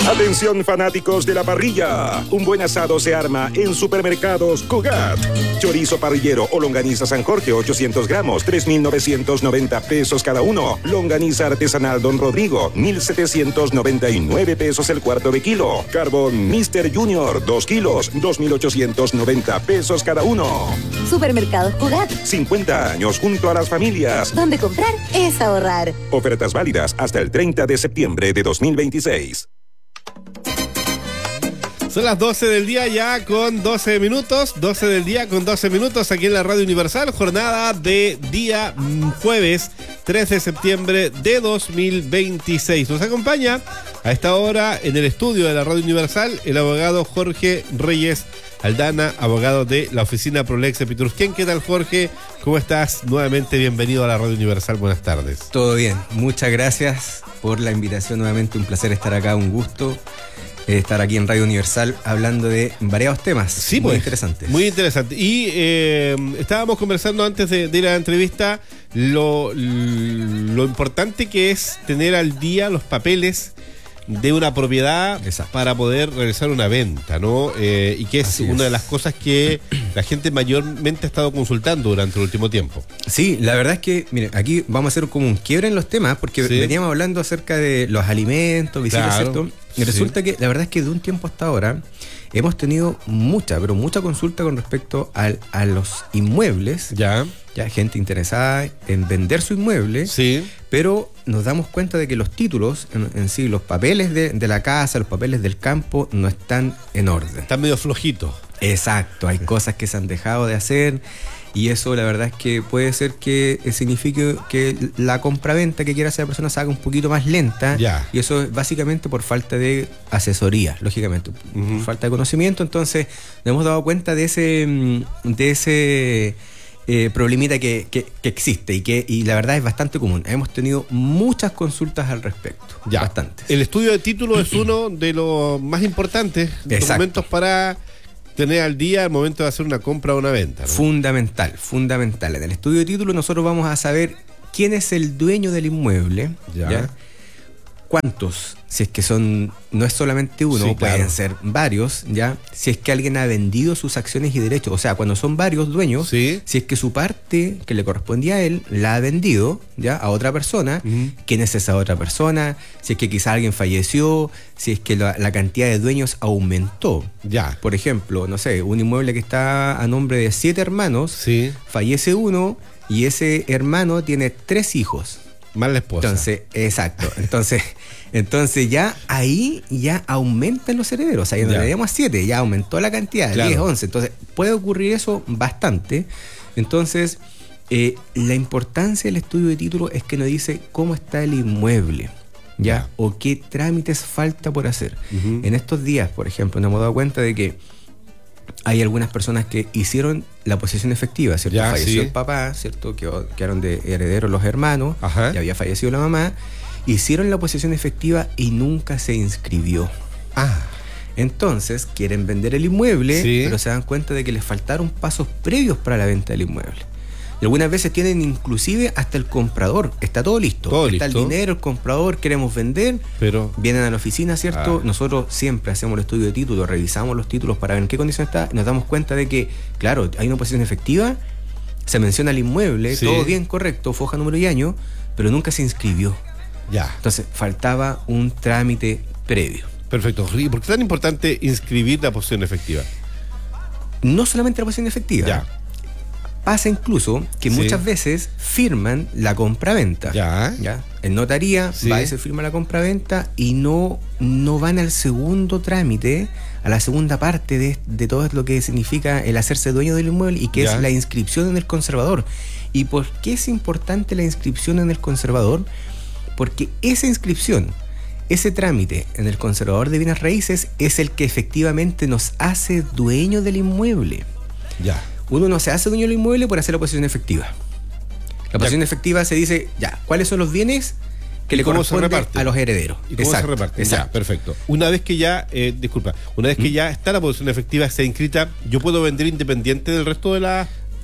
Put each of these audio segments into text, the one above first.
Atención fanáticos de la parrilla. Un buen asado se arma en Supermercados Cugat. Chorizo parrillero o longaniza San Jorge 800 gramos, 3,990 pesos cada uno. Longaniza artesanal Don Rodrigo, 1,799 pesos el cuarto de kilo. Carbón Mr. Junior, 2 kilos, 2,890 pesos cada uno. Supermercados Cugat. 50 años junto a las familias. Donde comprar es ahorrar. Ofertas válidas hasta el 30 de septiembre de 2026. Son las 12 del día ya con 12 minutos, 12 del día con 12 minutos aquí en la Radio Universal, jornada de día jueves 3 de septiembre de 2026. Nos acompaña a esta hora en el estudio de la Radio Universal el abogado Jorge Reyes Aldana, abogado de la oficina Prolex de Piturquén. ¿Qué tal, Jorge? ¿Cómo estás? Nuevamente bienvenido a la Radio Universal, buenas tardes. Todo bien, muchas gracias por la invitación nuevamente, un placer estar acá, un gusto estar aquí en Radio Universal hablando de variados temas. Sí, muy pues, interesantes. Muy interesante. Y estábamos conversando antes de ir a la entrevista lo importante que es tener al día los papeles de una propiedad. Exacto. Para poder realizar una venta, ¿no? Y que es una de las cosas que la gente mayormente ha estado consultando durante el último tiempo. Sí, la verdad es que, miren, aquí vamos a hacer como un quiebre en los temas, porque veníamos hablando acerca de los alimentos, visitas, ¿cierto? Y resulta que la verdad es que de un tiempo hasta ahora hemos tenido mucha consulta con respecto a los inmuebles. Ya gente interesada en vender su inmueble. Sí. Pero nos damos cuenta de que los títulos en sí, los papeles de la casa, los papeles del campo, no están en orden. Están medio flojitos. Exacto, hay cosas que se han dejado de hacer. Y eso la verdad es que puede ser que signifique que la compraventa que quiera hacer la persona se haga un poquito más lenta. Ya. Y eso es básicamente por falta de asesoría, lógicamente, por falta de conocimiento. Entonces nos hemos dado cuenta de ese problemita que existe y la verdad es bastante común. Hemos tenido muchas consultas al respecto. Ya. Bastantes. El estudio de título es uno de los más importantes documentos para tener al día al momento de hacer una compra o una venta, ¿no? Fundamental. En el estudio de título nosotros vamos a saber quién es el dueño del inmueble, ¿ya? ¿Cuántos? Si es que no es solamente uno, sí, pueden ser varios, ¿ya? Si es que alguien ha vendido sus acciones y derechos, o sea, cuando son varios dueños, sí, si es que su parte que le correspondía a él la ha vendido, ¿ya? A otra persona, ¿quién es esa otra persona? Si es que quizá alguien falleció, si es que la cantidad de dueños aumentó. Ya. Por ejemplo, no sé, un inmueble que está a nombre de 7 hermanos, sí, fallece uno y ese hermano tiene 3 hijos. Más la esposa. Entonces, exacto. Entonces ya ahí ya aumentan los herederos. O sea, ya no le damos a 7, ya aumentó la cantidad, 10, 11. Entonces, puede ocurrir eso bastante. Entonces, la importancia del estudio de título es que nos dice cómo está el inmueble, ¿ya? O qué trámites falta por hacer. En estos días, por ejemplo, nos hemos dado cuenta de que hay algunas personas que hicieron la posesión efectiva, ¿cierto? Ya, falleció el papá, ¿cierto? Quedaron de herederos los hermanos, ya había fallecido la mamá, hicieron la posesión efectiva y nunca se inscribió. Entonces quieren vender el inmueble, pero se dan cuenta de que les faltaron pasos previos para la venta del inmueble. Y algunas veces tienen inclusive hasta el comprador, está todo listo. Está el dinero, el comprador, queremos vender, pero vienen a la oficina, ¿cierto? Nosotros siempre hacemos el estudio de títulos, revisamos los títulos para ver en qué condición está, y nos damos cuenta de que, claro, hay una posesión efectiva, se menciona el inmueble, todo bien, correcto, foja, número y año, pero nunca se inscribió. Ya. Entonces, faltaba un trámite previo. Perfecto. ¿Y por qué es tan importante inscribir la posesión efectiva? No solamente la posesión efectiva. Ya. Pasa incluso que muchas veces firman la compraventa. Ya. En notaría va y se firma la compraventa y no van al segundo trámite, a la segunda parte de todo lo que significa el hacerse dueño del inmueble y que es la inscripción en el conservador. ¿Y por qué es importante la inscripción en el conservador? Porque esa inscripción, ese trámite en el conservador de bienes raíces es el que efectivamente nos hace dueño del inmueble. Ya. Uno no se hace dueño del inmueble por hacer la posesión efectiva. La posesión efectiva se dice, ¿cuáles son los bienes que le corresponden a los herederos? ¿Y cómo se reparten? Ya, perfecto. Una vez que ya, una vez que ya está la posesión efectiva, está inscrita, ¿yo puedo vender independiente del resto de la...?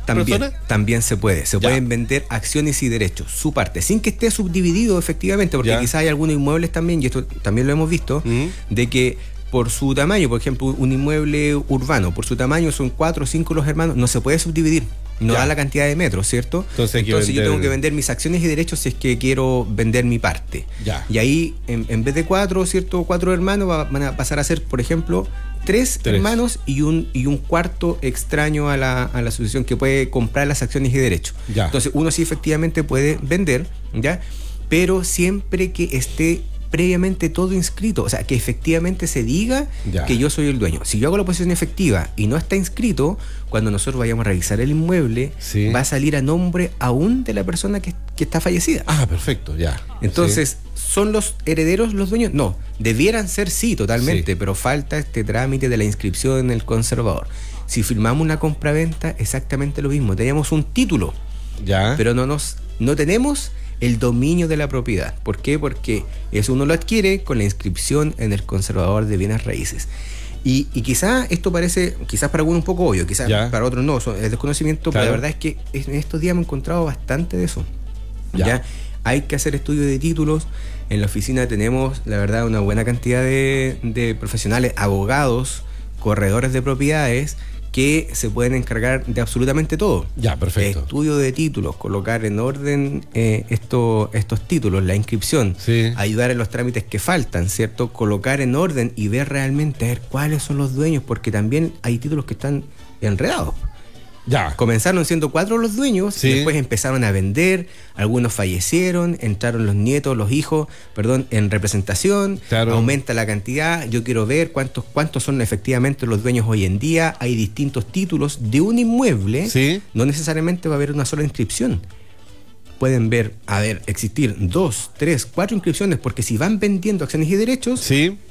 persona? También se puede. Se pueden vender acciones y derechos, su parte, sin que esté subdividido efectivamente, porque quizás hay algunos inmuebles también, y esto también lo hemos visto, de que por su tamaño, por ejemplo, un inmueble urbano, por su tamaño son 4 o 5 los hermanos, no se puede subdividir. No da la cantidad de metros, ¿cierto? Entonces yo tengo que vender mis acciones y derechos si es que quiero vender mi parte. Y ahí, en vez de 4, ¿cierto? 4 hermanos van a pasar a ser, por ejemplo, 3 hermanos y un cuarto extraño a la asociación que puede comprar las acciones y derechos. Entonces uno sí efectivamente puede vender, ¿ya? Pero siempre que esté previamente todo inscrito, o sea, que efectivamente se diga que yo soy el dueño. Si yo hago la posesión efectiva y no está inscrito, cuando nosotros vayamos a revisar el inmueble, va a salir a nombre aún de la persona que está fallecida. Ah, perfecto, ya. Entonces, ¿son los herederos los dueños? No, debieran ser sí, totalmente, pero falta este trámite de la inscripción en el conservador. Si firmamos una compraventa, exactamente lo mismo. Teníamos un título, pero no tenemos el dominio de la propiedad. ¿Por qué? Porque eso uno lo adquiere con la inscripción en el conservador de bienes raíces. Y quizá esto parece, quizás para algunos un poco obvio, quizás para otros no, es desconocimiento, pero la verdad es que en estos días hemos encontrado bastante de eso. ¿Ya? Hay que hacer estudios de títulos. En la oficina tenemos, la verdad, una buena cantidad de profesionales, abogados, corredores de propiedades, que se pueden encargar de absolutamente todo. Perfecto. Estudio de títulos, colocar en orden estos títulos, la inscripción, ayudar en los trámites que faltan, ¿cierto? Colocar en orden y ver realmente a ver cuáles son los dueños, porque también hay títulos que están enredados. Comenzaron siendo 4 los dueños, y después empezaron a vender, algunos fallecieron, entraron los nietos, los hijos, en representación, aumenta la cantidad, yo quiero ver cuántos son efectivamente los dueños hoy en día. Hay distintos títulos de un inmueble, no necesariamente va a haber una sola inscripción. Pueden existir 2, 3, 4 inscripciones, porque si van vendiendo acciones y derechos,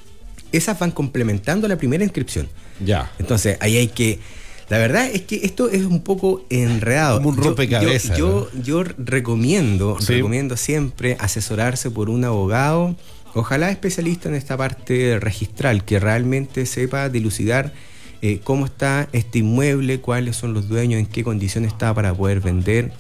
esas van complementando la primera inscripción. Entonces ahí hay que... La verdad es que esto es un poco enredado. Como un rompecabezas. Yo recomiendo siempre asesorarse por un abogado, ojalá especialista en esta parte registral, que realmente sepa dilucidar cómo está este inmueble, cuáles son los dueños, en qué condiciones está para poder vender,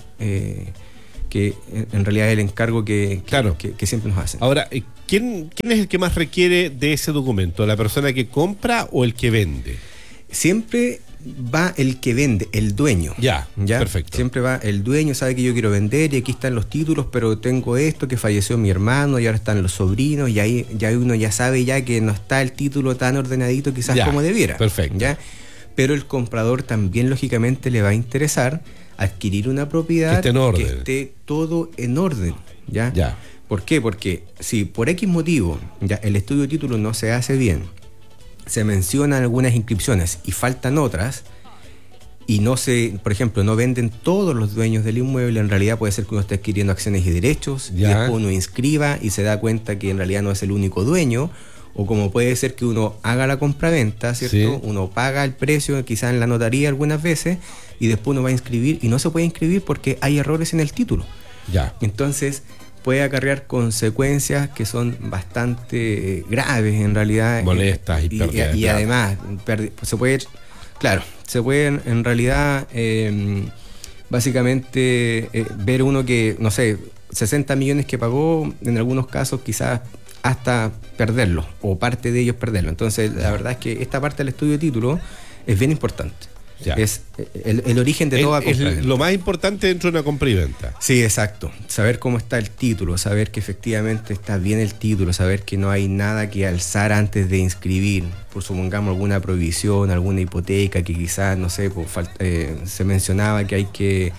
que en realidad es el encargo que siempre nos hacen. Ahora, ¿quién es el que más requiere de ese documento? ¿La persona que compra o el que vende? Siempre va el que vende, el dueño. Ya, perfecto. Siempre va el dueño, sabe que yo quiero vender y aquí están los títulos, pero tengo esto, que falleció mi hermano y ahora están los sobrinos, y ahí ya uno ya sabe que no está el título tan ordenadito quizás como debiera. Perfecto. Pero el comprador también lógicamente le va a interesar adquirir una propiedad que esté todo en orden. ¿Por qué? Porque si por X motivo el estudio de título no se hace bien, se mencionan algunas inscripciones y faltan otras, y por ejemplo, no venden todos los dueños del inmueble, en realidad puede ser que uno esté adquiriendo acciones y derechos, y después uno inscriba y se da cuenta que en realidad no es el único dueño, o como puede ser que uno haga la compraventa, ¿cierto? Uno paga el precio, quizás en la notaría algunas veces, y después uno va a inscribir, y no se puede inscribir porque hay errores en el título. Entonces puede acarrear consecuencias que son bastante graves en realidad. Molestas y además se puede en realidad básicamente ver uno que, no sé, 60 millones que pagó, en algunos casos quizás hasta perderlo, o parte de ellos perderlo. Entonces la verdad es que esta parte del estudio de título es bien importante. Es el origen de toda compra. Es lo más importante dentro de una compra y venta. Sí, exacto. Saber cómo está el título, saber que efectivamente está bien el título, saber que no hay nada que alzar antes de inscribir, por supongamos alguna prohibición, alguna hipoteca que quizás, no sé, se mencionaba que hay que...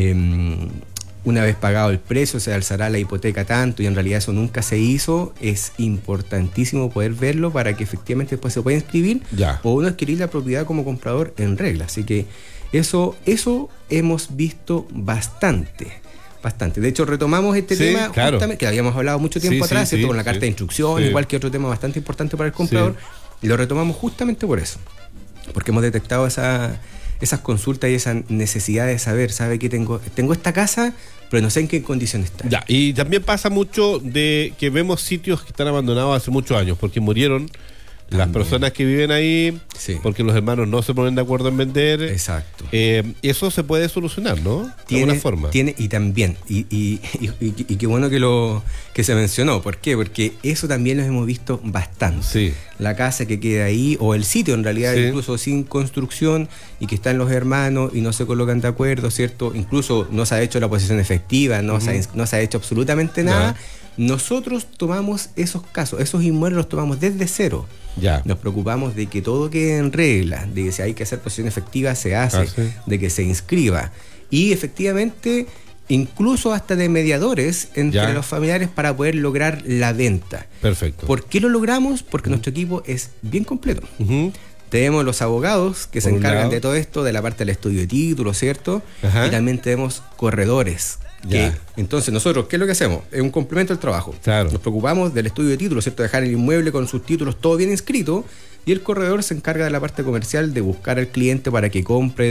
una vez pagado el precio se alzará la hipoteca tanto, y en realidad eso nunca se hizo. Es importantísimo poder verlo para que efectivamente después se pueda inscribir o uno adquirir la propiedad como comprador en regla. Así que eso hemos visto bastante. De hecho, retomamos este tema justamente, que habíamos hablado mucho tiempo atrás, ¿cierto? Con la carta de instrucción, igual que otro tema bastante importante para el comprador, y lo retomamos justamente por eso, porque hemos detectado esas consultas y esa necesidad de sabe que tengo esta casa, pero no sé en qué condiciones está. Y también pasa mucho de que vemos sitios que están abandonados hace muchos años porque murieron las personas que viven ahí, porque los hermanos no se ponen de acuerdo en vender. Exacto. Eso se puede solucionar, ¿no? De alguna forma. Y también, y qué bueno que se mencionó. ¿Por qué? Porque eso también lo hemos visto bastante. Sí. La casa que queda ahí, o el sitio en realidad, incluso sin construcción, y que están los hermanos y no se colocan de acuerdo, ¿cierto? Incluso no se ha hecho la posesión efectiva, no se ha hecho absolutamente nada. Nosotros tomamos esos casos, esos inmuebles los tomamos desde cero. Ya. Nos preocupamos de que todo quede en regla, de que si hay que hacer posesión efectiva se hace, de que se inscriba. Y efectivamente, incluso hasta de mediadores entre los familiares para poder lograr la venta. Perfecto. ¿Por qué lo logramos? Porque nuestro equipo es bien completo. Tenemos los abogados que se encargan de todo esto, de la parte del estudio de títulos, ¿cierto? Y también tenemos corredores. Entonces nosotros, ¿qué es lo que hacemos? Es un complemento al trabajo. Claro. Nos preocupamos del estudio de títulos, ¿cierto? Dejar el inmueble con sus títulos todo bien inscrito, y el corredor se encarga de la parte comercial, de buscar al cliente para que compre,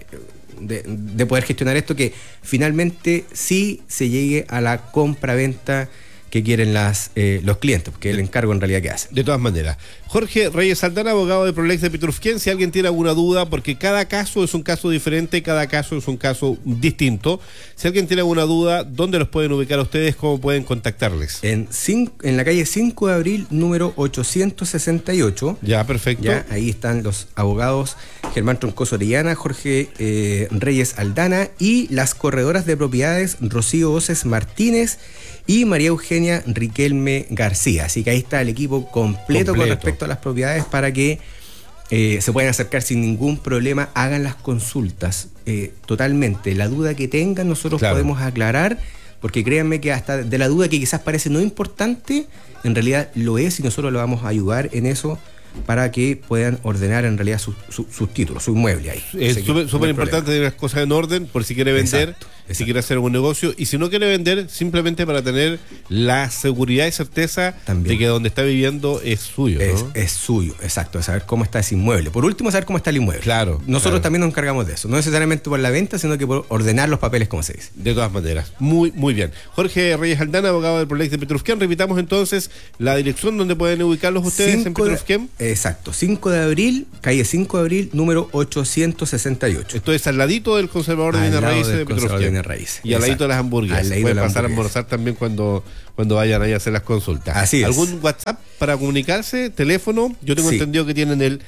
de poder gestionar esto, que finalmente sí se llegue a la compra-venta que quieren los clientes, porque es el encargo en realidad que hacen. De todas maneras. Jorge Reyes Aldana, abogado de Prolex de Pitrufquén, si alguien tiene alguna duda, porque cada caso es un caso diferente, cada caso es un caso distinto. Si alguien tiene alguna duda, ¿dónde los pueden ubicar a ustedes? ¿Cómo pueden contactarles? En la calle 5 de abril, número 868. Ya, perfecto. Ya, ahí están los abogados Germán Troncoso Orellana, Jorge Reyes Aldana, y las corredoras de propiedades Rocío Oces Martínez y María Eugenia Riquelme García. Así que ahí está el equipo completo. Con respecto a las propiedades para que se puedan acercar sin ningún problema, hagan las consultas totalmente. La duda que tengan nosotros podemos aclarar, porque créanme que hasta de la duda que quizás parece no importante, en realidad lo es, y nosotros le vamos a ayudar en eso para que puedan ordenar en realidad sus títulos, su inmueble ahí. Es súper importante tener las cosas en orden por si quiere vender, si quiere hacer algún negocio, y si no quiere vender, simplemente para tener la seguridad y certeza de que donde está viviendo es suyo, ¿no? Es suyo, exacto, saber cómo está ese inmueble. Por último, saber cómo está el inmueble. Claro. Nosotros también nos encargamos de eso, no necesariamente por la venta, sino que por ordenar los papeles, como se dice. De todas maneras, muy bien. Jorge Reyes Aldana, abogado del Prolex de Pitrufquén. Repitamos entonces la dirección donde pueden ubicarlos ustedes en Pitrufquén. Exacto, 5 de abril, calle 5 de abril, número 868. Esto es al ladito del conservador de bienes raíces de Pitrufquén. Y al ladito de las hamburguesas. Pueden pasar a almorzar también cuando vayan ahí a hacer las consultas. Así es. ¿Algún WhatsApp para comunicarse? ¿Teléfono? Yo tengo entendido que tienen el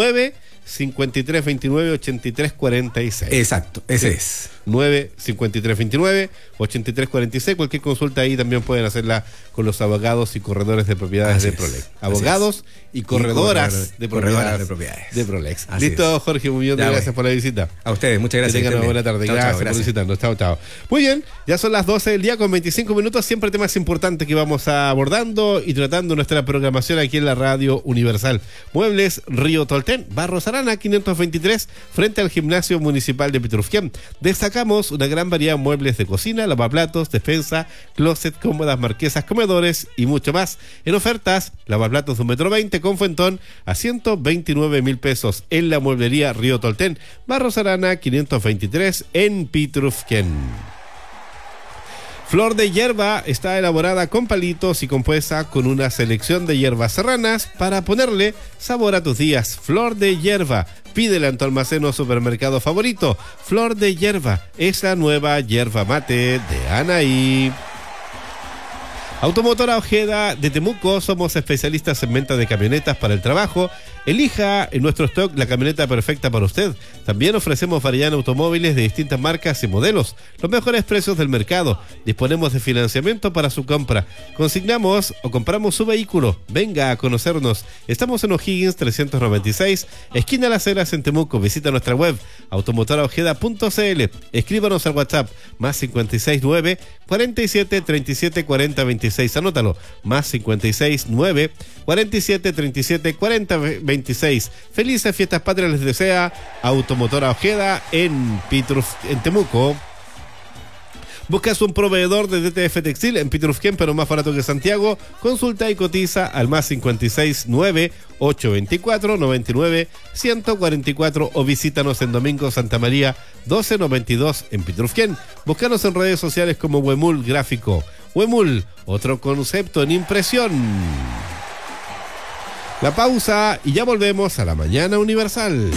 95329-8346. Exacto, ese es. 95329-8346. Cualquier consulta ahí también pueden hacerla con los abogados y corredores de propiedades de Prolex. Abogados y corredoras de propiedades de Prolex. Listo, Jorge, muy bien, gracias por la visita. A ustedes, muchas gracias. Que tengan una buena tarde. Gracias por visitarnos. Chao. Muy bien, ya son las 12 del día con 25 minutos. Siempre temas importantes que vamos abordando y tratando nuestra programación aquí en la Radio Universal. Muebles Río Tolten, Barros Arana 523, frente al Gimnasio Municipal de Pitrufquén. Destacamos una gran variedad de muebles de cocina, lavaplatos, despensa, closet, cómodas, marquesas, comedores y mucho más. En ofertas, lavaplatos de 1,20 m con fuentón a 129.000 pesos en la mueblería Río Tolten, Barros Arana 523 en Pitrufquén. Flor de hierba está elaborada con palitos y compuesta con una selección de hierbas serranas para ponerle sabor a tus días. Flor de hierba, pídela en tu almacén o supermercado favorito. Flor de hierba es la nueva hierba mate de Anaí. Automotora Ojeda de Temuco, somos especialistas en venta de camionetas para el trabajo. Elija en nuestro stock la camioneta perfecta para usted. También ofrecemos variedad de automóviles de distintas marcas y modelos, los mejores precios del mercado. Disponemos de financiamiento para su compra. Consignamos o compramos su vehículo. Venga a conocernos. Estamos en O'Higgins 396, esquina Las Heras en Temuco. Visita nuestra web automotoraojeda.cl. Escríbanos al WhatsApp +569 47 37 40 26. Anótalo, +569 47 37 40 26. Felices fiestas patrias les desea Automotora Ojeda en Temuco. ¿Buscas un proveedor de DTF Textil en Pitrufquén, pero más barato que Santiago? Consulta y cotiza al +569 824 99 144 o visítanos en Domingo Santa María 1292 en Pitrufquén. Búscanos en redes sociales como Huemul Gráfico. Huemul, otro concepto en impresión. La pausa y ya volvemos a la mañana Universal.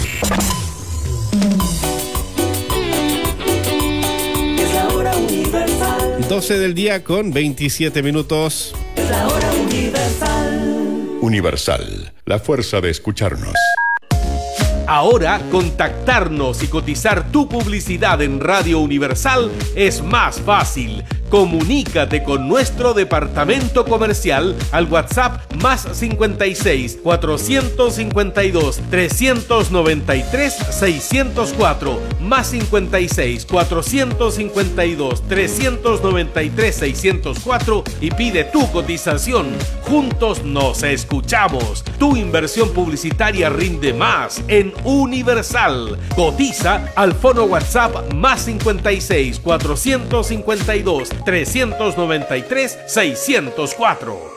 Es la hora Universal. 12 del día con 27 minutos. Es la hora Universal. Universal, la fuerza de escucharnos. Ahora, contactarnos y cotizar tu publicidad en Radio Universal es más fácil. Comunícate con nuestro departamento comercial al WhatsApp más 56 452 393 604 más 56 452 393 604 y pide tu cotización. Juntos nos escuchamos. Tu inversión publicitaria rinde más en Universal. Cotiza al fono WhatsApp más 56 452 393 604.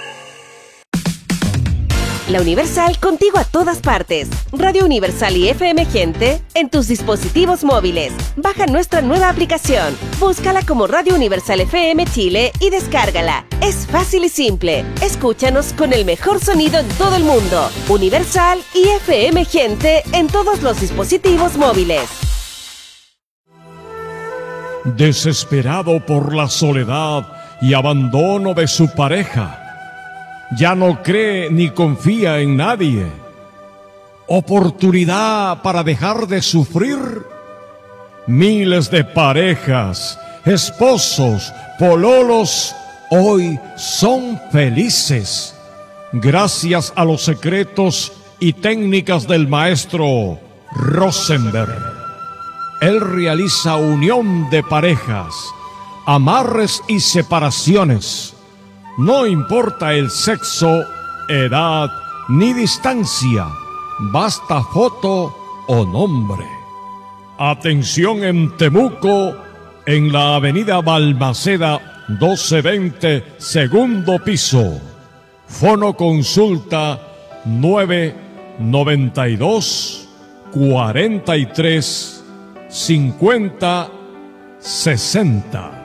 La Universal contigo a todas partes. Radio Universal y FM Gente en tus dispositivos móviles. Baja nuestra nueva aplicación. Búscala como Radio Universal FM Chile y descárgala. Es fácil y simple. Escúchanos con el mejor sonido en todo el mundo. Universal y FM Gente en todos los dispositivos móviles. Desesperado por la soledad y abandono de su pareja, ya no cree ni confía en nadie. Oportunidad para dejar de sufrir. Miles de parejas, esposos, pololos, hoy son felices gracias a los secretos y técnicas del maestro Rosenberg. Él realiza unión de parejas, amarres y separaciones. No importa el sexo, edad ni distancia, basta foto o nombre. Atención en Temuco, en la avenida Balmaceda 1220, segundo piso. Fono consulta 992 43 50 60.